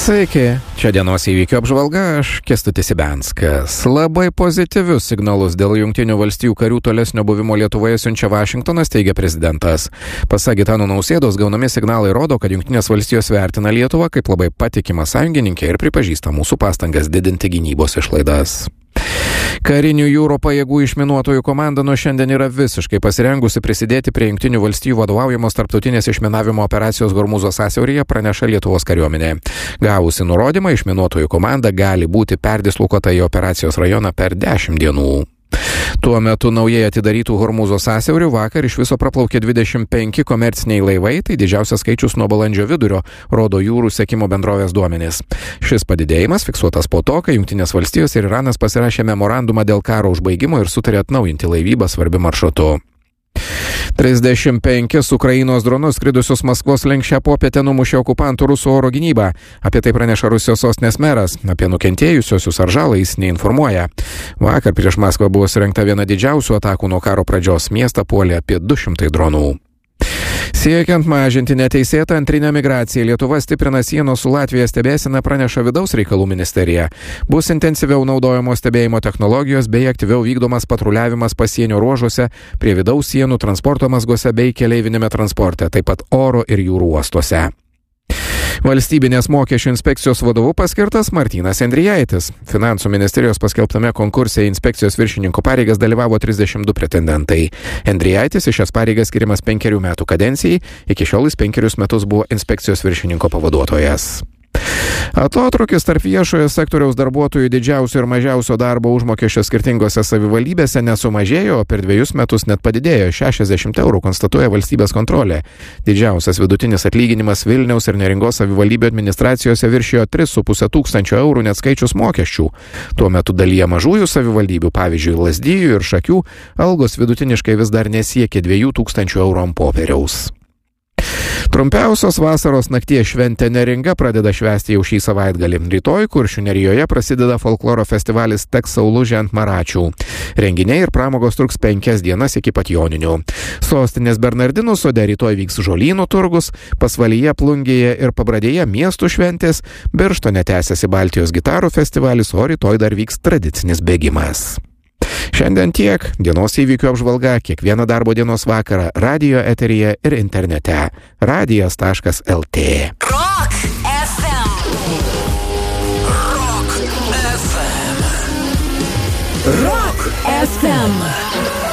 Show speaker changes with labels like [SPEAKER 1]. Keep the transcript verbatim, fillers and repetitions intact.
[SPEAKER 1] Sveiki, čia dienos įvykių apžvalga, aš Kęstutis Ibenskas. Labai pozityvius signalus dėl Jungtinių valstijų karių tolesnio buvimo Lietuvoje siunčia Vašingtonas, teigia prezidentas. Pasak Gitano Nausėdos, gaunami signalai rodo, kad Jungtinės valstijos vertina Lietuvą kaip labai patikimą sąjungininkę ir pripažįsta mūsų pastangas didinti gynybos išlaidas. Karinių jūro pajėgų išminuotojų komanda nuo šiandien yra visiškai pasirengusi prisidėti prie Jungtinių valstijų vadovaujamos tarptautinės išminavimo operacijos Hormūzo sąsiauryje, praneša Lietuvos kariuomenė. Gavusi nurodymą, išminuotojų komanda gali būti perdislokuota į operacijos rajoną per dešimt dienų. Tuo metu naujai atidarytų Hormūzo sąsiaurių vakar iš viso praplaukė dvidešimt penki komerciniai laivai, tai didžiausias skaičius nuo balandžio vidurio, rodo jūrų sekimo bendrovės duomenys. Šis padidėjimas fiksuotas po to, kai Jungtinės valstijos ir Iranas pasirašė memorandumą dėl karo užbaigimo ir sutarė atnaujinti laivybą svarbiu maršrutu. trisdešimt penkis Ukrainos dronus skridusius Maskvos link šią popietę numušė okupantų rusų oro gynyba. Apie tai praneša Rusijos sostinės meras. Apie nukentėjusiosius ar žalą jis neinformuoja. Vakar prieš Maskvą buvo surengta viena didžiausių atakų nuo karo pradžios. Miestą puolė apie du šimtai dronų. Siekiant mažinti neteisėtą antrinę migraciją, Lietuva stiprina sienos su Latvija stebėseną, praneša Vidaus reikalų ministerija. Bus intensyviau naudojamos stebėjimo technologijos bei aktyviau vykdomas patruliavimas pasienio ruožuose, prie vidaus sienų, transporto mazguose bei keleivinėme transporte, taip pat oro ir jūrų uostuose. Valstybinės mokesčių inspekcijos vadovu paskirtas Martynas Endrijaitis. Finansų ministerijos paskelbtame konkurse į inspekcijos viršininko pareigas dalyvavo trisdešimt du pretendentai. Endrijaitis iš šias pareigas skiriamas penkerių metų kadencijai, iki šiol jis penkerius metus buvo inspekcijos viršininko pavaduotojas. Atotrūkis tarp viešojo sektoriaus darbuotojų didžiausio ir mažiausio darbo užmokesčio skirtingose savivaldybėse nesumažėjo, o per dviejus metus net padidėjo šešiasdešimt eurų, konstatuoja valstybės kontrolė. Didžiausias vidutinis atlyginimas Vilniaus ir Neringos savivaldybių administracijose viršijo tris su puse tūkstančio eurų net skaičius mokesčių. Tuo metu dalyje mažųjų savivaldybių, pavyzdžiui, Lazdijų ir Šakių, algos vidutiniškai vis dar nesiekė dviejų tūkstančių eurų ant popieriaus. Trumpiausios vasaros nakties šventę Neringa pradeda švęsti jau šį savaitgalį. Rytoj Kuršių Nerijoje prasideda folkloro festivalis Teks Saulužė ant Maračių. Renginiai ir pramogos truks penkias dienas iki pat Joninių. Sostinės Bernardinų sode rytoj vyks žolynų turgus, Pasvalyje, Plungėje ir Pabradėje miestų šventės, Birštone tęsiasi Baltijos gitarų festivalis, o rytoj dar vyks tradicinis bėgimas. Šiandien tiek. Dienos įvykių apžvalga kiekvieną darbo dienos vakarą radijo eteryje ir internete. radijas taškas el tė.
[SPEAKER 2] Rock ef em. Rock ef em. Rock ef em.